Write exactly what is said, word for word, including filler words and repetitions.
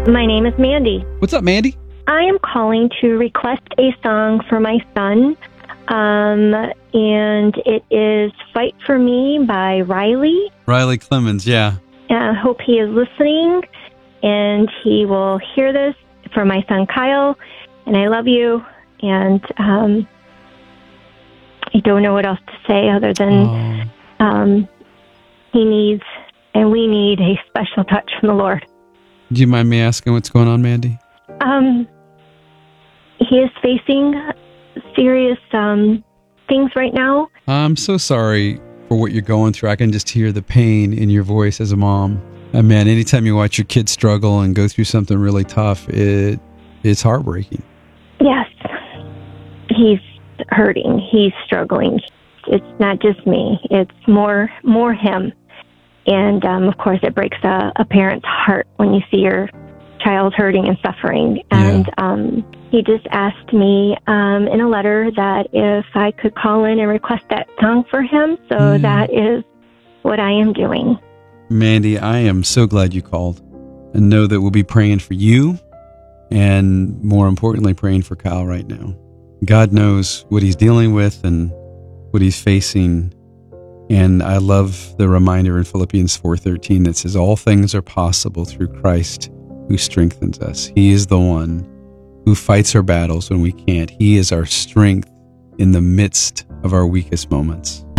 My name is Mandy. What's up, Mandy? I am calling to request a song for my son, um, and it is Fight for Me by Riley. Riley Clemens, yeah. I hope he is listening, and he will hear this for my son, Kyle, and I love you, and um, I don't know what else to say other than Oh. um, he needs, and we need, a special touch from the Lord. Do you mind me asking what's going on, Mandy? Um, he is facing serious um, things right now. I'm so sorry for what you're going through. I can just hear the pain in your voice as a mom. And man, anytime you watch your kids struggle and go through something really tough, it it's heartbreaking. Yes, he's hurting. He's struggling. It's not just me. It's more more him. And, um, of course, it breaks a, a parent's heart when you see your child hurting and suffering. And Yeah. um, he just asked me um, in a letter that if I could call in and request that song for him. So Mm. that is what I am doing. Mandy, I am so glad you called. And know that we'll be praying for you and, more importantly, praying for Kyle right now. God knows what he's dealing with and what he's facing. And I love the reminder in Philippians four thirteen that says, all things are possible through Christ who strengthens us. He is the one who fights our battles when we can't. He is our strength in the midst of our weakest moments.